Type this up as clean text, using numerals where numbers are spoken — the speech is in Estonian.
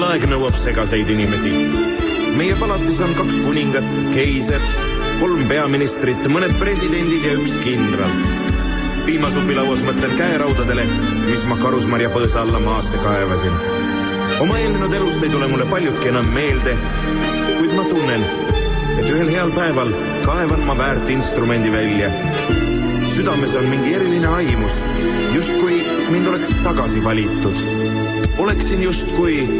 Kellaaeg nõuab segaseid inimesi. Meie palatis on 2 kuningat, keiser, 3 peaministrit, mõned presidendid ja 1 kindral. Piimasupilauas mõtlen käeraudadele, mis ma Karusmarja põõsa alla maasse kaevasin. Oma eelnenud elust ei tule mulle paljudki enam meelde, kuid ma tunnen, et ühel heal päeval kaevan ma väärt instrumendi välja. Südames on mingi eriline aimus, justkui mind oleks tagasi valitud. Oleksin justkui